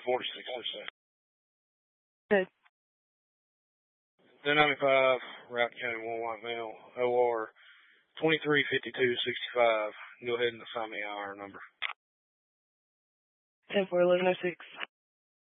46%. Good. 1095, Route County 1 White Male, OR 235265. Go ahead and assign me IR number. 10-4-1106.